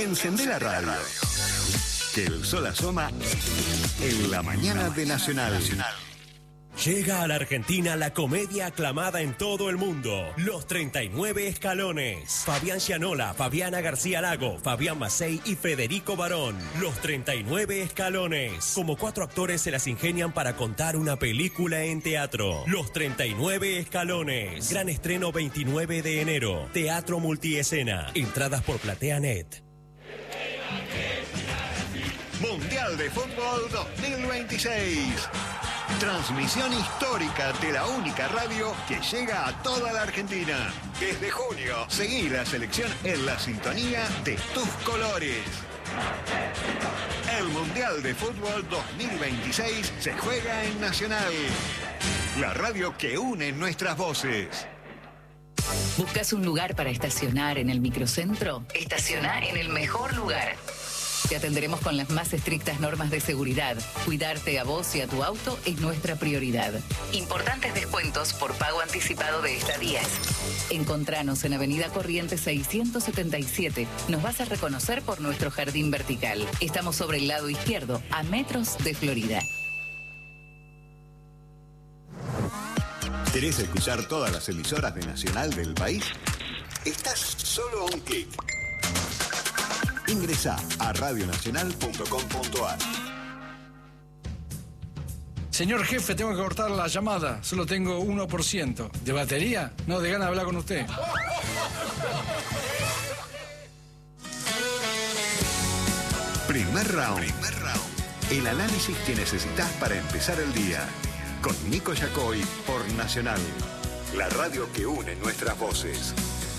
Encendé la radio. Que el sol asoma en la mañana de Nacional. Llega a la Argentina la comedia aclamada en todo el mundo, Los 39 Escalones. Fabián Gianola, Fabiana García Lago, Fabián Macei y Federico Barón. Los 39 Escalones. Como 4 actores se las ingenian para contar una película en teatro. Los 39 Escalones. Gran estreno 29 de enero. Teatro multiescena. Entradas por PlateaNet. Mundial de Fútbol 2026. Transmisión histórica de la única radio que llega a toda la Argentina. Desde junio, seguí la selección en la sintonía de tus colores. El Mundial de Fútbol 2026 se juega en Nacional. La radio que une nuestras voces. ¿Buscas un lugar para estacionar en el microcentro? Estaciona en el mejor lugar. Te atenderemos con las más estrictas normas de seguridad. Cuidarte a vos y a tu auto es nuestra prioridad. Importantes descuentos por pago anticipado de estadías. Encontranos en Avenida Corrientes 677. Nos vas a reconocer por nuestro jardín vertical. Estamos sobre el lado izquierdo, a metros de Florida. ¿Querés escuchar todas las emisoras de Nacional del país? Estás solo a un clic. Ingresa a radionacional.com.ar. Señor jefe, tengo que cortar la llamada. Solo tengo 1%. ¿De batería? No, de ganas de hablar con usted. Primer round. El análisis que necesitas para empezar el día. Con Nico Yacoy por Nacional. La radio que une nuestras voces.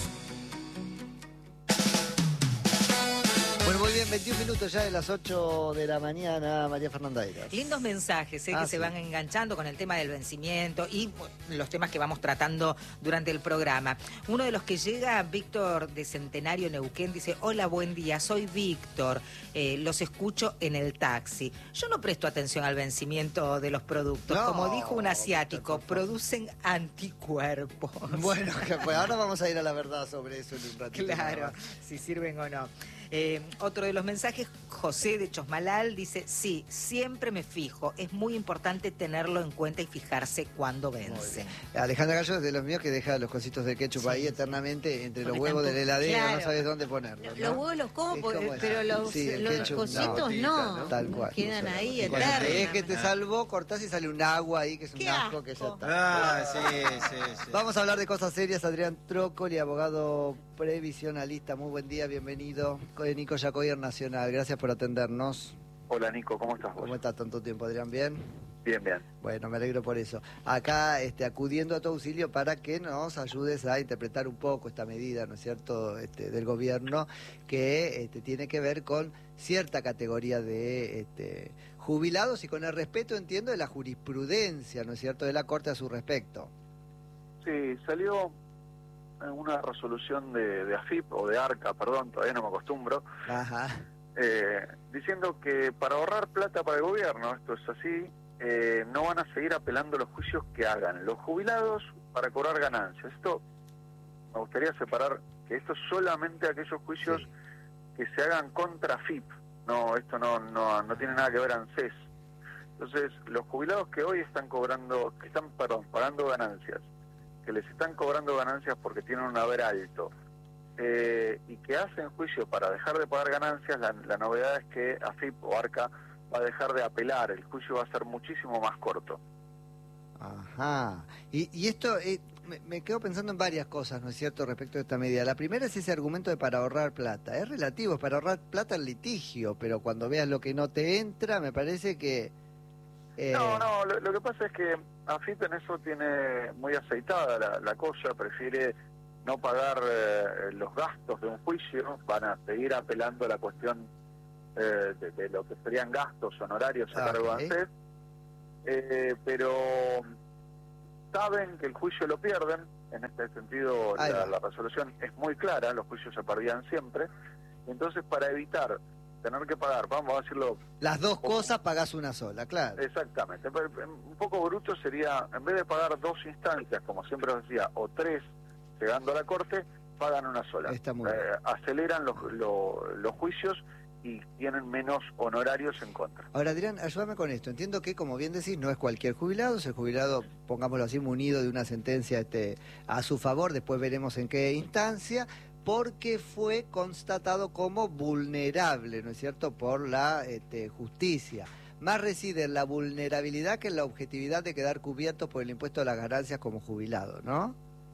Bueno, muy bien, 21 minutos ya de las 8 de la mañana, María Fernanda Eras. Lindos mensajes que se van enganchando con el tema del vencimiento y los temas que vamos tratando durante el programa. Uno de los que llega, Víctor de Centenario Neuquén, dice: hola, buen día, soy Víctor, los escucho en el taxi. Yo no presto atención al vencimiento de los productos. No, como dijo un asiático, producen anticuerpos. Bueno, pues ahora vamos a ir a la verdad sobre eso en un ratito. Claro, si sirven o no. Otro de los mensajes, José de Chosmalal, dice: sí, siempre me fijo, es muy importante tenerlo en cuenta y fijarse cuándo vence. Alejandra Gallo es de los míos que deja los cositos de ketchup ahí eternamente entre los huevos de la heladera, claro. No sabes dónde ponerlos, ¿no? Los huevos los como, pero los cositos no. Tal cual. Quedan ahí eternos. Es que te salvó, cortás y sale un agua ahí, que es un asco que ya está. Sí. Vamos a hablar de cosas serias. Adrián Trócoli, abogado previsionalista. Muy buen día, bienvenido. Nico Yacoy Nacional, gracias por atendernos. Hola Nico, ¿cómo estás vos? ¿Cómo estás tanto tiempo, Adrián? ¿Bien? Bien. Bueno, me alegro por eso. Acá acudiendo a tu auxilio para que nos ayudes a interpretar un poco esta medida, ¿no es cierto?, del gobierno, que tiene que ver con cierta categoría de jubilados y con el respeto, entiendo, de la jurisprudencia, ¿no es cierto?, de la Corte a su respecto. Sí, salió una resolución de AFIP, o de ARCA, perdón, todavía no me acostumbro, diciendo que para ahorrar plata para el gobierno, esto es así, no van a seguir apelando los juicios que hagan los jubilados para cobrar ganancias. Esto, me gustaría separar que esto es solamente aquellos juicios que se hagan contra AFIP, no, esto no tiene nada que ver ANSES. Entonces, los jubilados que hoy están pagando ganancias, que les están cobrando ganancias porque tienen un haber alto, y que hacen juicio para dejar de pagar ganancias, la novedad es que AFIP o ARCA va a dejar de apelar, el juicio va a ser muchísimo más corto. Ajá. Y esto, me quedo pensando en varias cosas, ¿no es cierto?, respecto a esta medida. La primera es ese argumento de para ahorrar plata. Es relativo, es para ahorrar plata el litigio, pero cuando veas lo que no te entra, me parece que... No, lo que pasa es que AFIP en eso tiene muy aceitada la cosa, prefiere no pagar los gastos de un juicio, van a seguir apelando a la cuestión de lo que serían gastos honorarios a cargo de ANSES, pero saben que el juicio lo pierden. En este sentido la resolución es muy clara, los juicios se perdían siempre, entonces para evitar tener que pagar, vamos a decirlo... Las dos cosas pagás una sola, claro. Exactamente. Un poco bruto sería, en vez de pagar 2 instancias, como siempre os decía, o 3, llegando a la corte, pagan una sola. Aceleran los juicios y tienen menos honorarios en contra. Ahora, Adrián, ayúdame con esto. Entiendo que, como bien decís, no es cualquier jubilado, es el jubilado, pongámoslo así, munido de una sentencia a su favor, después veremos en qué instancia, porque fue constatado como vulnerable, ¿no es cierto?, por la justicia. Más reside en la vulnerabilidad que en la objetividad de quedar cubiertos por el impuesto a las ganancias como jubilado, ¿no?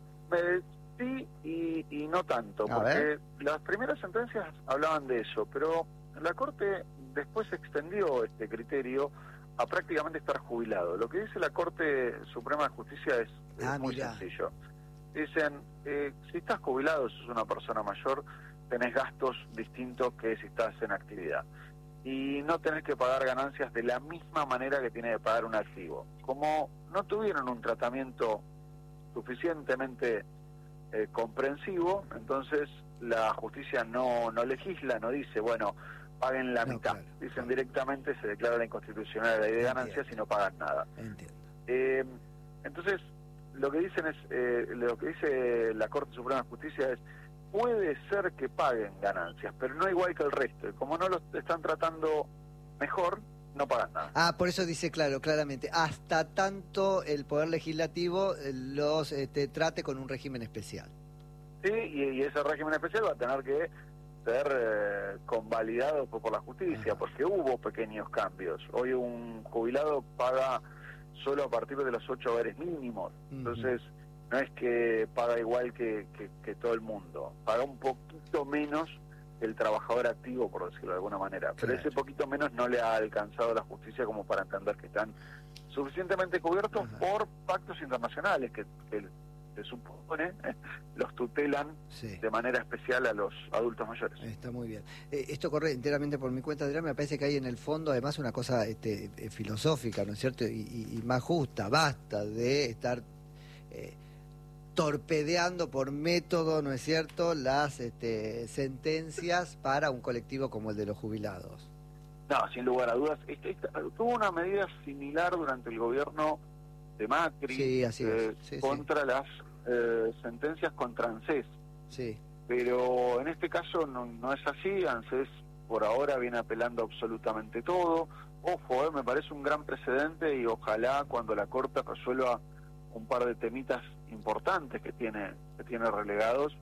Sí y no tanto, porque las primeras sentencias hablaban de eso, pero la Corte después extendió este criterio a prácticamente estar jubilado. Lo que dice la Corte Suprema de Justicia es muy sencillo. Dicen, si estás jubilado, sos una persona mayor, tenés gastos distintos que si estás en actividad. Y no tenés que pagar ganancias de la misma manera que tiene que pagar un activo. Como no tuvieron un tratamiento suficientemente comprensivo, entonces la justicia no legisla, no dice, bueno, paguen la mitad. Claro, dicen directamente, se declara la inconstitucional la ley de ganancias y no pagan nada. Entonces, lo que dicen es, lo que dice la Corte Suprema de Justicia es, puede ser que paguen ganancias, pero no igual que el resto. Como no lo están tratando mejor, no pagan nada. Por eso dice claramente, hasta tanto el Poder Legislativo los trate con un régimen especial. Sí, y ese régimen especial va a tener que ser convalidado por la justicia, porque hubo pequeños cambios. Hoy un jubilado paga solo a partir de los 8 haberes mínimos, entonces no es que paga igual que todo el mundo, paga un poquito menos el trabajador activo, por decirlo de alguna manera, pero ese poquito menos no le ha alcanzado la justicia como para entender que están suficientemente cubiertos por pactos internacionales que se supone los tutelan de manera especial a los adultos mayores. Está muy bien. Esto corre enteramente por mi cuenta, Adrián. Me parece que hay en el fondo además una cosa filosófica, ¿no es cierto? Y más justa. Basta de estar torpedeando por método, ¿no es cierto?, las sentencias para un colectivo como el de los jubilados. No, sin lugar a dudas. Tuvo una medida similar durante el gobierno de Macri, contra las sentencias contra ANSES. Sí. Pero en este caso no es así. ANSES por ahora viene apelando absolutamente todo. Ojo, me parece un gran precedente y ojalá cuando la Corte resuelva un par de temitas importantes que tiene relegados,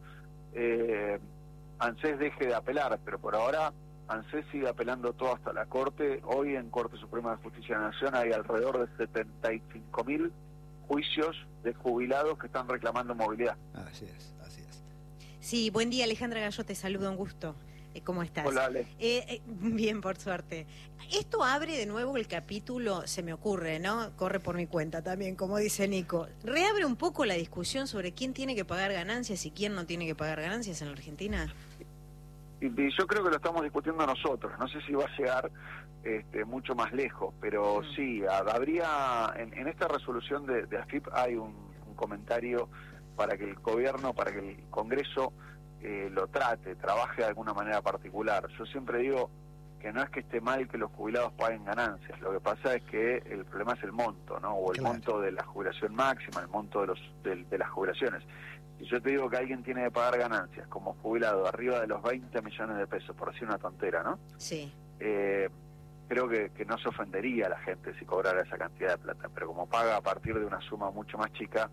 ANSES deje de apelar, pero por ahora ANSES sigue apelando todo hasta la Corte. Hoy en Corte Suprema de Justicia de la Nación hay alrededor de 75.000 juicios de jubilados que están reclamando movilidad. Así es, así es. Sí, buen día, Alejandra Gallo, te saludo, un gusto. ¿Cómo estás? Hola, Ale. Bien, por suerte. Esto abre de nuevo el capítulo, se me ocurre, ¿no? Corre por mi cuenta también, como dice Nico. Reabre un poco la discusión sobre quién tiene que pagar ganancias y quién no tiene que pagar ganancias en la Argentina. Y yo creo que lo estamos discutiendo nosotros. No sé si va a llegar mucho más lejos, pero sí, habría en esta resolución de AFIP hay un comentario para que el gobierno, para que el Congreso lo trabaje de alguna manera particular. Yo siempre digo que no es que esté mal que los jubilados paguen ganancias, lo que pasa es que el problema es el monto, ¿no? O el monto de la jubilación máxima, el monto de las jubilaciones. Si yo te digo que alguien tiene que pagar ganancias como jubilado arriba de los 20 millones de pesos, por decir una tontera, ¿no? Sí. Creo que no se ofendería a la gente si cobrara esa cantidad de plata, pero como paga a partir de una suma mucho más chica,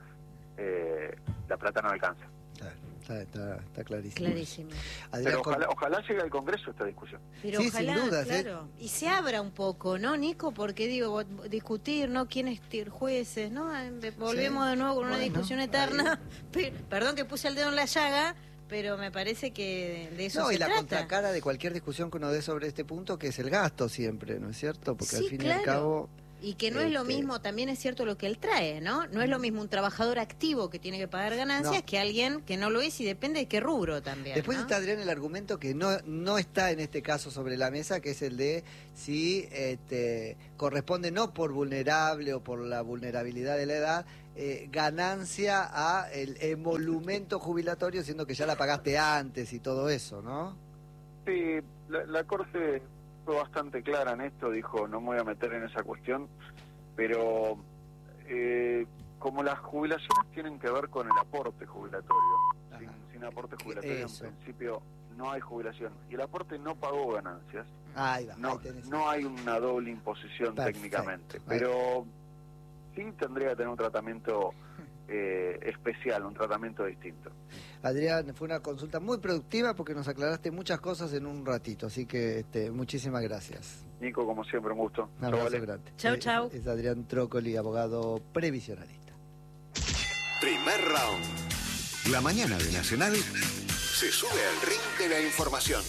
la plata no alcanza. Está clarísimo. Clarísimo. Adrián, pero ojalá llegue al Congreso esta discusión. Pero sí, ojalá, sin dudas, claro. Y se abra un poco, ¿no, Nico? Porque digo, discutir, ¿no? ¿Quiénes jueces, no? Volvemos de nuevo con una discusión eterna. Perdón que puse el dedo en la llaga, pero me parece que de eso se trata. No, y la contracara de cualquier discusión que uno dé sobre este punto, que es el gasto siempre, ¿no es cierto? Porque sí, al fin y al cabo... Y que no es lo mismo, también es cierto lo que él trae, ¿no? No es lo mismo un trabajador activo que tiene que pagar ganancias que alguien que no lo es y depende de qué rubro también. Después ¿no? está, Adrián, el argumento que no está en este caso sobre la mesa, que es el de si corresponde no por vulnerable o por la vulnerabilidad de la edad, ganancia a el emolumento jubilatorio, siendo que ya la pagaste antes y todo eso, ¿no? Sí, la Corte fue bastante clara en esto, dijo no me voy a meter en esa cuestión, pero como las jubilaciones tienen que ver con el aporte jubilatorio, sin sin aporte jubilatorio, Eso. en principio no hay jubilación. Y el aporte no pagó ganancias. Ahí va, No, ahí tenés. no hay una doble imposición Perfecto. técnicamente, pero sí tendría que tener un tratamiento especial, un tratamiento distinto. Adrián, fue una consulta muy productiva porque nos aclaraste muchas cosas en un ratito, así que muchísimas gracias. Nico, como siempre, un gusto. Un abrazo Vale. grande. Chau, chau. Es Adrián Trócoli, abogado previsionalista. Primer round. La mañana de Nacional se sube al ring de la información.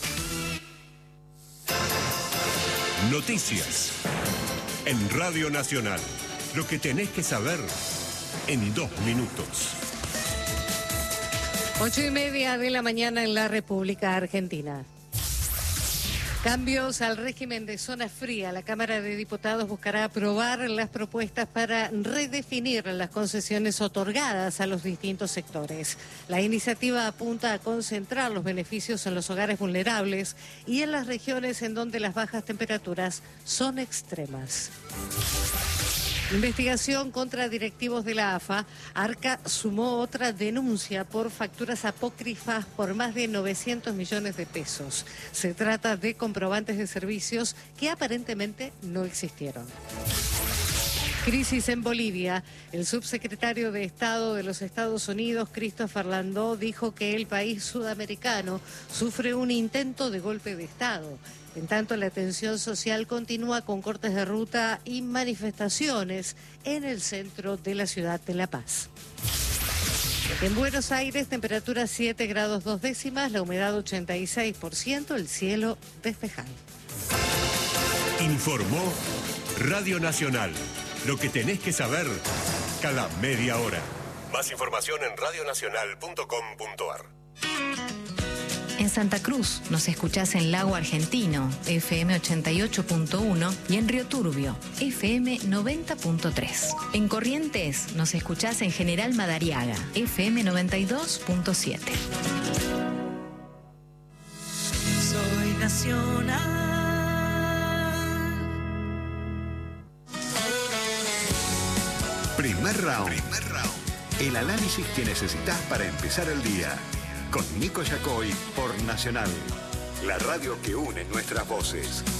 Noticias. En Radio Nacional. Lo que tenés que saber en 2 minutos. 8:30 de la mañana en la República Argentina. Cambios al régimen de zona fría. La Cámara de Diputados buscará aprobar las propuestas para redefinir las concesiones otorgadas a los distintos sectores. La iniciativa apunta a concentrar los beneficios en los hogares vulnerables y en las regiones en donde las bajas temperaturas son extremas. Investigación contra directivos de la AFA. Arca sumó otra denuncia por facturas apócrifas por más de 900 millones de pesos. Se trata de comprobantes de servicios que aparentemente no existieron. Crisis en Bolivia. El subsecretario de Estado de los Estados Unidos, Christopher Landó, dijo que el país sudamericano sufre un intento de golpe de Estado. En tanto, la tensión social continúa con cortes de ruta y manifestaciones en el centro de la ciudad de La Paz. En Buenos Aires, temperatura 7 grados 2 décimas, la humedad 86%, el cielo despejado. Informó Radio Nacional. Lo que tenés que saber cada media hora. Más información en radionacional.com.ar. En Santa Cruz nos escuchás en Lago Argentino, FM 88.1 y en Río Turbio, FM 90.3. En Corrientes nos escuchás en General Madariaga, FM 92.7. Soy nacional. Primer round. El análisis que necesitas para empezar el día. Con Nico Yacoy por Nacional. La radio que une nuestras voces.